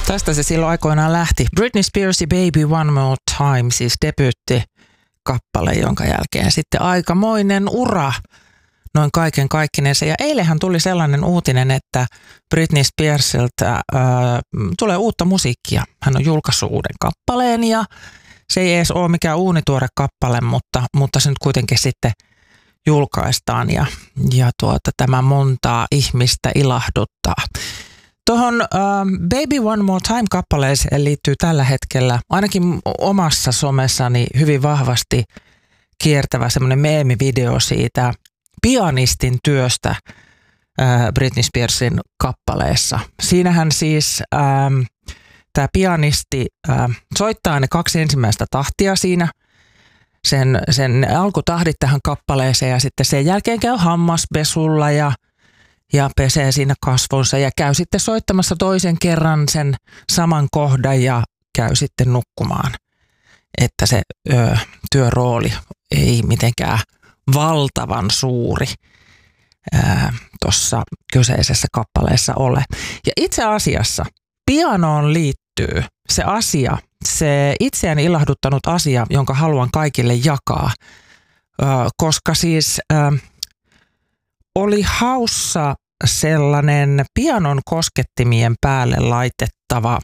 Tästä se silloin aikoinaan lähti. Britney Spearsin Baby One More Time, siis debyyttikappale, jonka jälkeen sitten aikamoinen ura noin kaiken kaikkinensa. Ja eilenhän tuli sellainen uutinen, että Britney Spearsilta tulee uutta musiikkia. Hän on julkaissut uuden kappaleen ja se ei edes ole mikään uunituore kappale, mutta se nyt kuitenkin sitten julkaistaan ja tämä montaa ihmistä ilahduttaa. Tuohon Baby One More Time-kappaleeseen liittyy tällä hetkellä ainakin omassa somessani hyvin vahvasti kiertävä semmoinen meemivideo siitä pianistin työstä Britney Spearsin kappaleessa. Siinähän siis tämä pianisti soittaa ne 2 ensimmäistä tahtia siinä, sen alkutahdit tähän kappaleeseen ja sitten sen jälkeen käy hammaspesulla ja pesee siinä kasvonsa ja käy sitten soittamassa toisen kerran sen saman kohdan ja käy sitten nukkumaan. Että se työrooli ei mitenkään valtavan suuri tuossa kyseisessä kappaleessa ole. Ja itse asiassa pianoon liittyy se asia, se itseäni ilahduttanut asia, jonka haluan kaikille jakaa, koska siis oli haussa sellainen pianon koskettimien päälle laitettava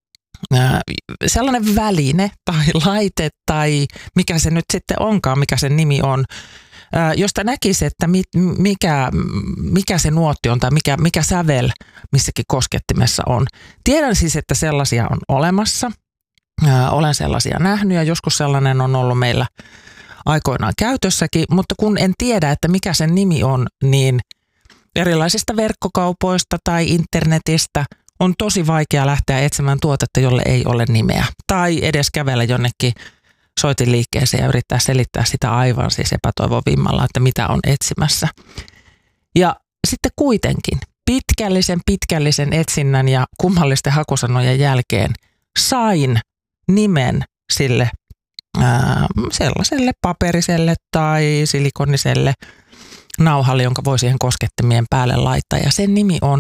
sellainen väline tai laite tai mikä se nyt sitten onkaan, mikä sen nimi on, josta näkisi, että mikä se nuotti on tai mikä sävel missäkin koskettimessa on. Tiedän siis, että sellaisia on olemassa. Olen sellaisia nähnyt ja joskus sellainen on ollut meillä aikoinaan käytössäkin, mutta kun en tiedä, että mikä sen nimi on, niin erilaisista verkkokaupoista tai internetistä on tosi vaikea lähteä etsimään tuotetta, jolle ei ole nimeä. Tai edes kävellä jonnekin soitinliikkeeseen ja yrittää selittää sitä aivan siis epätoivovimmalla, että mitä on etsimässä. Ja sitten kuitenkin pitkällisen etsinnän ja kummallisten hakusanojen jälkeen sain nimen sille sellaiselle paperiselle tai silikoniselle nauhalle, jonka voi siihen koskettimien päälle laittaa. Ja sen nimi on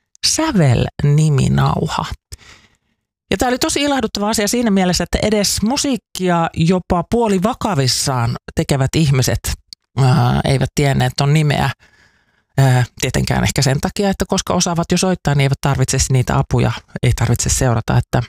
sävelniminauha. Ja tämä oli tosi ilahduttava asia siinä mielessä, että edes musiikkia jopa puolivakavissaan tekevät ihmiset eivät tienneet ton nimeä. Tietenkään ehkä sen takia, että koska osaavat jo soittaa, niin eivät tarvitse niitä apuja. Ei tarvitse seurata, että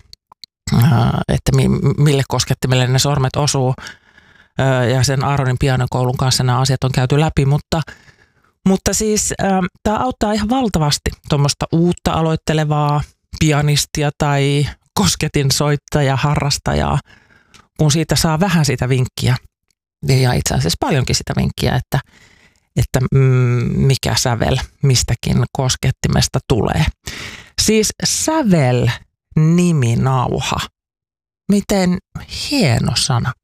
mille koskettimelle ne sormet osuu. Ja sen Aaronin pianokoulun kanssa nämä asiat on käyty läpi, mutta siis tämä auttaa ihan valtavasti tuommoista uutta aloittelevaa pianistia tai kosketinsoittajaa, harrastajaa, kun siitä saa vähän sitä vinkkiä ja itse asiassa paljonkin sitä vinkkiä, että mikä sävel mistäkin koskettimesta tulee. Siis sävelniminauha. Miten hieno sana.